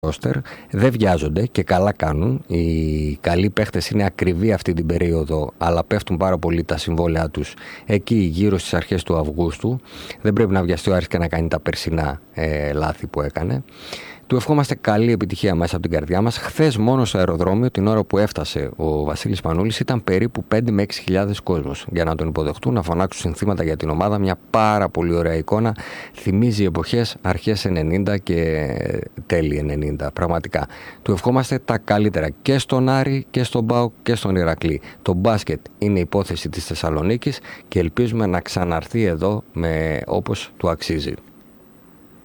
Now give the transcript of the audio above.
ρόστερ, δεν βιάζονται και καλά κάνουν. Οι καλοί παίχτες είναι ακριβοί αυτή την περίοδο, αλλά πέφτουν πάρα πολύ τα συμβόλαια τους εκεί γύρω στις αρχές του Αυγούστου. Δεν πρέπει να βιαστεί ο Άρης και να κάνει τα περσινά λάθη που έκανε. Του ευχόμαστε καλή επιτυχία μέσα από την καρδιά μας. Χθες μόνο στο αεροδρόμιο, την ώρα που έφτασε ο Βασίλης Πανούλης, ήταν περίπου 5 με 6.000 κόσμος για να τον υποδεχτούν, να φωνάξουν συνθήματα για την ομάδα. Μια πάρα πολύ ωραία εικόνα. Θυμίζει εποχές αρχές 90 και τέλη 90. Πραγματικά. Του ευχόμαστε τα καλύτερα και στον Άρη και στον ΠΑΟΚ και στον Ηρακλή. Το μπάσκετ είναι υπόθεση της Θεσσαλονίκης και ελπίζουμε να ξαναρθεί εδώ όπως του αξίζει.